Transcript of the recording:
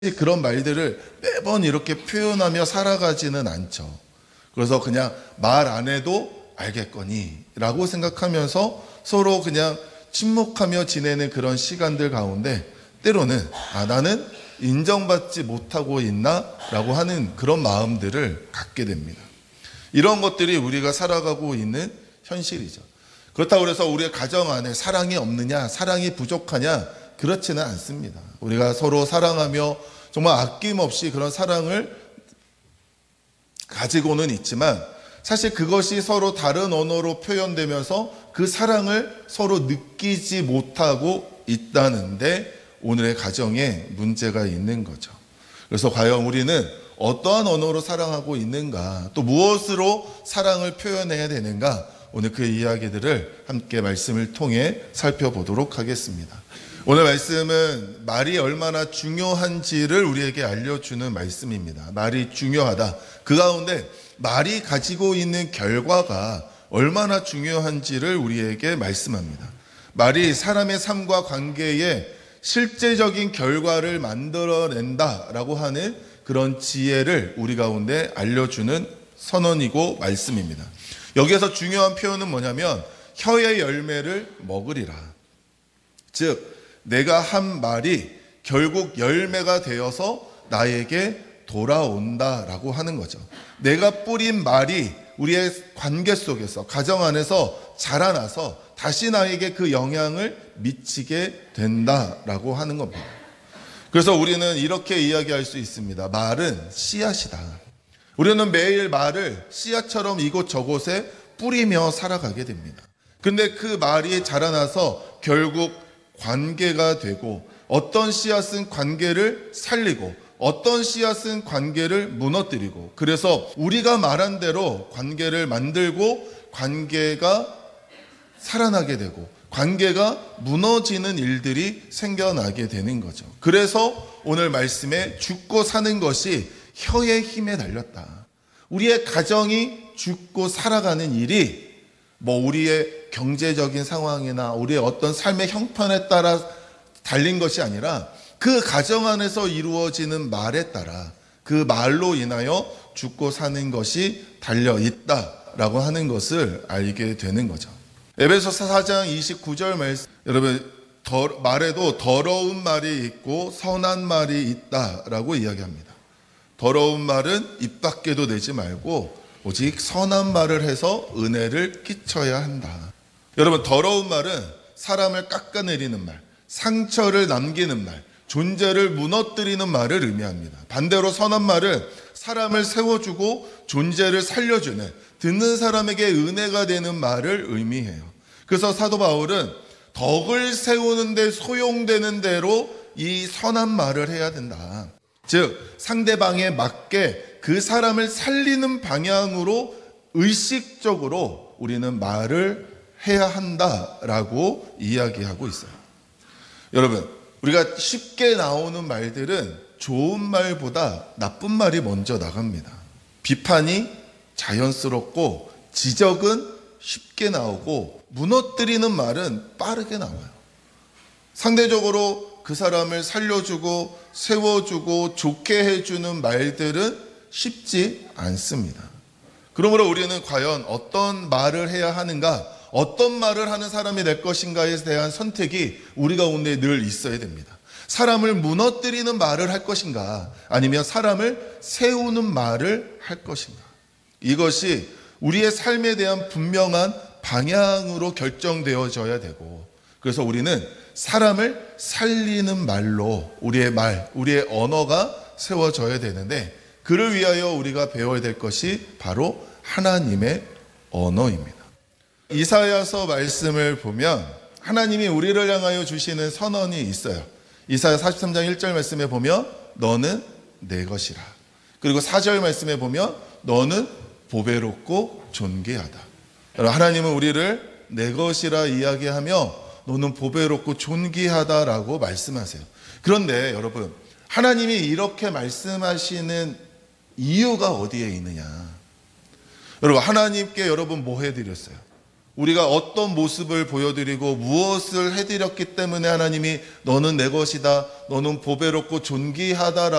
그런 말들을 매번 이렇게 표현하며 살아가지는 않죠. 그래서 그냥 말 안 해도 알겠거니 라고 생각하면서 서로 그냥 침묵하며 지내는 그런 시간들 가운데 때로는 나는 인정받지 못하고 있나? 라고 하는 그런 마음들을 갖게 됩니다. 이런 것들이 우리가 살아가고 있는 현실이죠. 그렇다고 해서 우리의 가정 안에 사랑이 없느냐, 사랑이 부족하냐, 그렇지는 않습니다. 우리가 서로 사랑하며 정말 아낌없이 그런 사랑을 가지고는 있지만 사실 그것이 서로 다른 언어로 표현되면서 그 사랑을 서로 느끼지 못하고 있다는데 오늘의 가정에 문제가 있는 거죠. 그래서 과연 우리는 어떠한 언어로 사랑하고 있는가, 또 무엇으로 사랑을 표현해야 되는가, 오늘 그 이야기들을 함께 말씀을 통해 살펴보도록 하겠습니다. 오늘 말씀은 말이 얼마나 중요한지를 우리에게 알려주는 말씀입니다. 말이 중요하다. 그 가운데 말이 가지고 있는 결과가 얼마나 중요한지를 우리에게 말씀합니다. 말이 사람의 삶과 관계에 실제적인 결과를 만들어낸다라고 하는 그런 지혜를 우리 가운데 알려주는 선언이고 말씀입니다. 여기에서 중요한 표현은 뭐냐면 혀의 열매를 먹으리라. 즉 내가 한 말이 결국 열매가 되어서 나에게 돌아온다라고 하는 거죠. 내가 뿌린 말이 우리의 관계 속에서, 가정 안에서 자라나서 다시 나에게 그 영향을 미치게 된다라고 하는 겁니다. 그래서 우리는 이렇게 이야기할 수 있습니다. 말은 씨앗이다. 우리는 매일 말을 씨앗처럼 이곳저곳에 뿌리며 살아가게 됩니다. 근데 그 말이 자라나서 결국 관계가 되고, 어떤 씨앗은 관계를 살리고 어떤 씨앗은 관계를 무너뜨리고, 그래서 우리가 말한 대로 관계를 만들고 관계가 살아나게 되고 관계가 무너지는 일들이 생겨나게 되는 거죠. 그래서 오늘 말씀에 죽고 사는 것이 혀의 힘에 달렸다. 우리의 가정이 죽고 살아가는 일이 우리의 경제적인 상황이나 우리의 어떤 삶의 형편에 따라 달린 것이 아니라 그 가정 안에서 이루어지는 말에 따라 그 말로 인하여 죽고 사는 것이 달려 있다라고 하는 것을 알게 되는 거죠. 에베소서 4장 29절 말씀, 여러분 말에도 더러운 말이 있고 선한 말이 있다라고 이야기합니다. 더러운 말은 입 밖에도 내지 말고 오직 선한 말을 해서 은혜를 끼쳐야 한다. 여러분, 더러운 말은 사람을 깎아내리는 말, 상처를 남기는 말, 존재를 무너뜨리는 말을 의미합니다. 반대로 선한 말은 사람을 세워주고 존재를 살려주는, 듣는 사람에게 은혜가 되는 말을 의미해요. 그래서 사도 바울은 덕을 세우는 데 소용되는 대로 이 선한 말을 해야 된다. 즉 상대방에 맞게 그 사람을 살리는 방향으로 의식적으로 우리는 말을 해야 한다라고 이야기하고 있어요. 여러분, 우리가 쉽게 나오는 말들은 좋은 말보다 나쁜 말이 먼저 나갑니다. 비판이 자연스럽고 지적은 쉽게 나오고 무너뜨리는 말은 빠르게 나와요. 상대적으로 그 사람을 살려주고 세워주고 좋게 해주는 말들은 쉽지 않습니다. 그러므로 우리는 과연 어떤 말을 해야 하는가, 어떤 말을 하는 사람이 될 것인가에 대한 선택이 우리 가운데 늘 있어야 됩니다. 사람을 무너뜨리는 말을 할 것인가, 아니면 사람을 세우는 말을 할 것인가. 이것이 우리의 삶에 대한 분명한 방향으로 결정되어져야 되고, 그래서 우리는 사람을 살리는 말로 우리의 말, 우리의 언어가 세워져야 되는데, 그를 위하여 우리가 배워야 될 것이 바로 하나님의 언어입니다. 이사야서 말씀을 보면 하나님이 우리를 향하여 주시는 선언이 있어요. 이사야 43장 1절 말씀에 보면 너는 내 것이라. 그리고 4절 말씀에 보면 너는 보배롭고 존귀하다. 하나님은 우리를 내 것이라 이야기하며 너는 보배롭고 존귀하다라고 말씀하세요. 그런데 여러분, 하나님이 이렇게 말씀하시는 이유가 어디에 있느냐? 여러분, 하나님께 여러분 뭐 해드렸어요? 우리가 어떤 모습을 보여드리고 무엇을 해드렸기 때문에 하나님이 너는 내 것이다, 너는 보배롭고 존귀하다라고